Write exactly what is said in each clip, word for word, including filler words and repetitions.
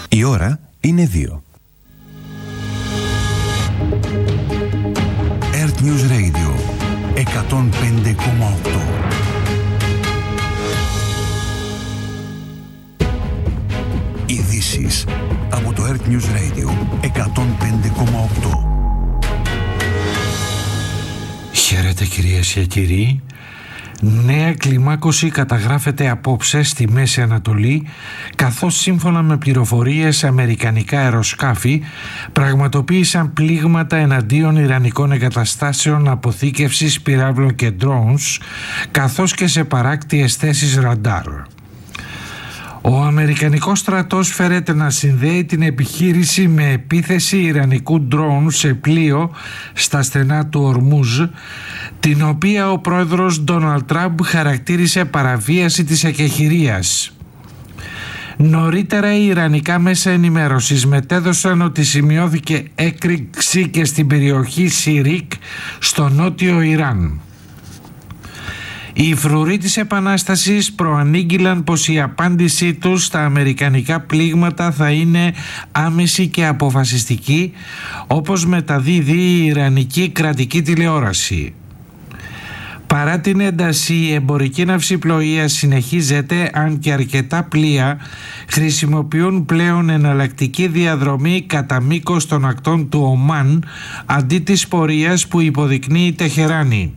Η ώρα είναι δύο. Earth News Radio εκατόν πέντε κόμμα οκτώ. Ειδήσεις από το Earth News Radio εκατόν πέντε κόμμα οκτώ. Χαίρετε κυρίες και κύριοι. Νέα κλιμάκωση καταγράφεται απόψε στη Μέση Ανατολή, καθώς σύμφωνα με πληροφορίες αμερικανικά αεροσκάφη πραγματοποίησαν πλήγματα εναντίον ιρανικών εγκαταστάσεων αποθήκευσης πυράβλων και drones, καθώς και σε παράκτιες θέσεις ραντάρ. Ο Αμερικανικός στρατός φέρεται να συνδέει την επιχείρηση με επίθεση ιρανικού drone σε πλοίο στα στενά του Ορμούζ, την οποία ο πρόεδρος Ντόναλντ Τραμπ χαρακτήρισε παραβίαση της εκεχηρίας. Νωρίτερα οι ιρανικά μέσα ενημέρωσης μετέδωσαν ότι σημειώθηκε έκρηξη και στην περιοχή Σιρίκ στο νότιο Ιράν. Οι φρουροί της Επανάστασης προανήγγυλαν πως η απάντησή τους στα αμερικανικά πλήγματα θα είναι άμεση και αποφασιστική, όπως μεταδίδει η Ιρανική κρατική τηλεόραση. Παρά την ένταση, η εμπορική ναυσιπλοεία συνεχίζεται, αν και αρκετά πλοία χρησιμοποιούν πλέον εναλλακτική διαδρομή κατά μήκος των ακτών του Ομάν, αντί της πορείας που υποδεικνύει η Τεχεράνη.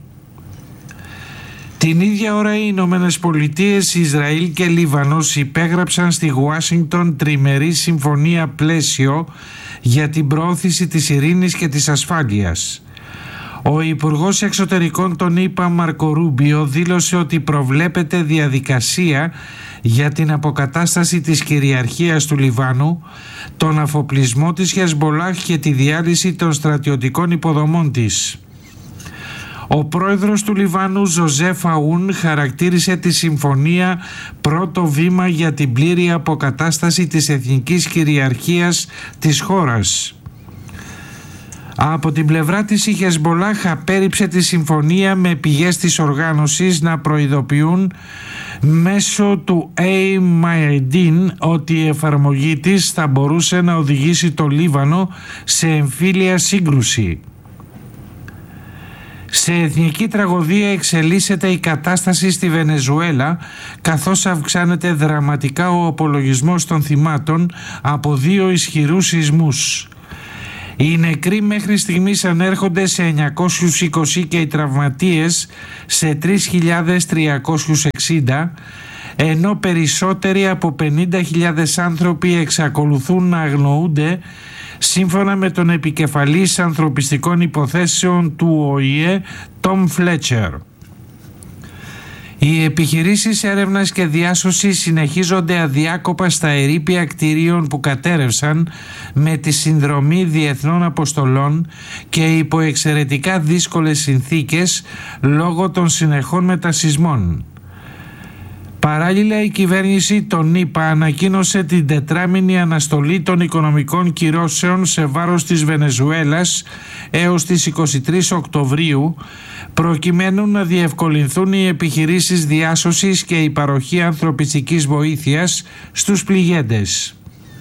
Την ίδια ώρα οι Ηνωμένες Πολιτείες, Ισραήλ και Λίβανος υπέγραψαν στη Ουάσιγκτον τριμερή συμφωνία πλαίσιο για την προώθηση της ειρήνης και της ασφάλειας. Ο Υπουργός Εξωτερικών των ΗΠΑ Μάρκο Ρούμπιο δήλωσε ότι προβλέπεται διαδικασία για την αποκατάσταση της κυριαρχίας του Λιβάνου, τον αφοπλισμό της Χεσμπολάχ και τη διάλυση των στρατιωτικών υποδομών της. Ο πρόεδρος του Λιβάνου, Ζωζέφ Αούν, χαρακτήρισε τη συμφωνία πρώτο βήμα για την πλήρη αποκατάσταση της εθνικής κυριαρχίας της χώρας. Από την πλευρά της, η Χεσμπολάχ απέρριψε τη συμφωνία, με πηγές της οργάνωσης να προειδοποιούν μέσω του Aim Mayadeen ότι η εφαρμογή της θα μπορούσε να οδηγήσει το Λίβανο σε εμφύλια σύγκρουση. Σε εθνική τραγωδία εξελίσσεται η κατάσταση στη Βενεζουέλα, καθώς αυξάνεται δραματικά ο απολογισμός των θυμάτων από δύο ισχυρούς σεισμούς. Οι νεκροί μέχρι στιγμής ανέρχονται σε εννιακόσιους είκοσι και οι τραυματίες σε τρεις χιλιάδες τριακόσιους εξήντα, ενώ περισσότεροι από πενήντα χιλιάδες άνθρωποι εξακολουθούν να αγνοούνται, σύμφωνα με τον επικεφαλής ανθρωπιστικών υποθέσεων του Ο Η Ε, Τόμ Φλέτσερ. Οι επιχειρήσεις έρευνας και διάσωσης συνεχίζονται αδιάκοπα στα ερείπια κτηρίων που κατέρευσαν με τη συνδρομή διεθνών αποστολών και υπό εξαιρετικά δύσκολες συνθήκες λόγω των συνεχών μετασεισμών. Παράλληλα, η κυβέρνηση των ΗΠΑ ανακοίνωσε την τετράμηνη αναστολή των οικονομικών κυρώσεων σε βάρος της Βενεζουέλας έως τις είκοσι τρεις Οκτωβρίου, προκειμένου να διευκολυνθούν οι επιχειρήσεις διάσωσης και η παροχή ανθρωπιστικής βοήθειας στους πληγέντες.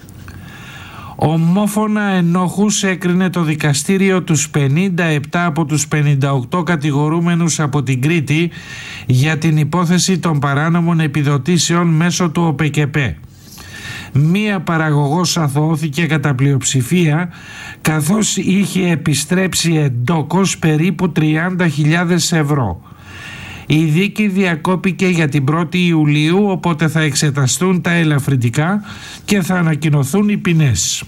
Ομόφωνα ενόχους έκρινε το δικαστήριο τους πενήντα επτά από τους πενήντα οκτώ κατηγορούμενους από την Κρήτη για την υπόθεση των παράνομων επιδοτήσεων μέσω του Ο Πε Κε Πε. Μία παραγωγός αθωώθηκε κατά πλειοψηφία, καθώς είχε επιστρέψει εντόκως περίπου τριάντα χιλιάδες ευρώ. Η δίκη διακόπηκε για την πρώτη Ιουλίου, οπότε θα εξεταστούν τα ελαφρυντικά και θα ανακοινωθούν οι ποινές.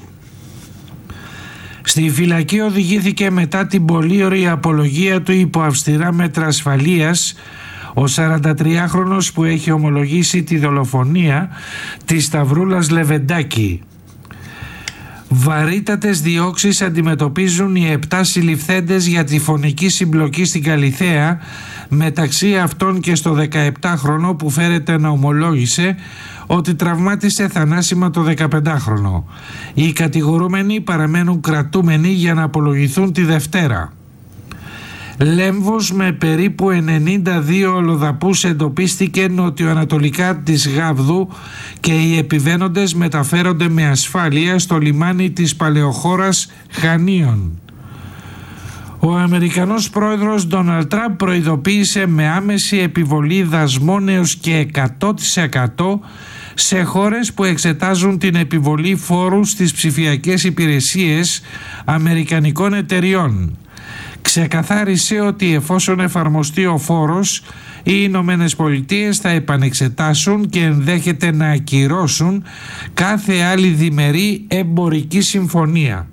Στη φυλακή οδηγήθηκε μετά την πολύωρη απολογία του υπό αυστηρά μέτρα ασφαλείας ο σαραντατριάχρονος που έχει ομολογήσει τη δολοφονία της Σταυρούλας Λεβεντάκη. Βαρύτατες διώξεις αντιμετωπίζουν οι επτά συλληφθέντες για τη φωνική συμπλοκή στην Καλιθέα, μεταξύ αυτών και στο δεκαεπτάχρονο που φέρεται να ομολόγησε ότι τραυμάτισε θανάσιμα το δεκαπεντάχρονο. Οι κατηγορούμενοι παραμένουν κρατούμενοι για να απολογηθούν τη Δευτέρα. Λέμβος με περίπου ενενήντα δύο ολοδαπούς εντοπίστηκε νοτιοανατολικά της Γάβδου και οι επιβαίνοντες μεταφέρονται με ασφάλεια στο λιμάνι της παλαιοχώρας Χανίων. Ο Αμερικανός πρόεδρος Ντόναλντ Τραμπ προειδοποίησε με άμεση επιβολή δασμών έως και εκατό τοις εκατό σε χώρες που εξετάζουν την επιβολή φόρου στις ψηφιακές υπηρεσίες αμερικανικών εταιριών. Ξεκαθάρισε ότι εφόσον εφαρμοστεί ο φόρος, οι Ηνωμένες Πολιτείες θα επανεξετάσουν και ενδέχεται να ακυρώσουν κάθε άλλη διμερή εμπορική συμφωνία.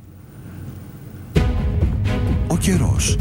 Ο καιρός.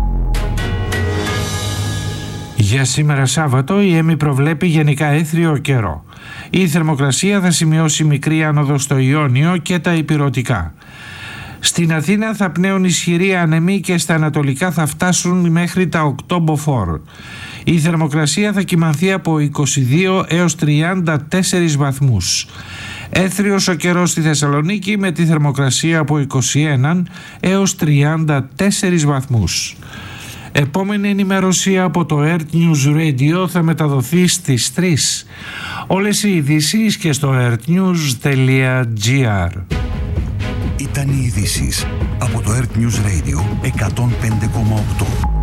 Για σήμερα Σάββατο η ΕΜΗ προβλέπει γενικά έθριο καιρό. Η θερμοκρασία θα σημειώσει μικρή άνοδο στο Ιόνιο και τα Ηπειρωτικά. Στην Αθήνα θα πνέουν ισχυροί άνεμοι και στα ανατολικά θα φτάσουν μέχρι τα οκτώ μποφόρ. Η θερμοκρασία θα κυμανθεί από είκοσι δύο έως τριάντα τέσσερις βαθμούς. Έθριος ο καιρός στη Θεσσαλονίκη με τη θερμοκρασία από είκοσι ένα έως τριάντα τέσσερις βαθμούς. Επόμενη ενημέρωση από το Earth News Radio θα μεταδοθεί στις τρεις. Όλες οι ειδήσεις και στο earthnews τελεία gr. Ήταν οι ειδήσεις από το Earth News Radio εκατόν πέντε κόμμα οκτώ.